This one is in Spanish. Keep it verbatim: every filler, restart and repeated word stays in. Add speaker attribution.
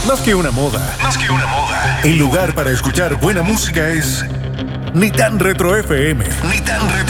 Speaker 1: Más que una moda.
Speaker 2: Más que una moda.
Speaker 1: El lugar para escuchar buena música es Ni Tan Retro F M.
Speaker 2: Ni Tan Retro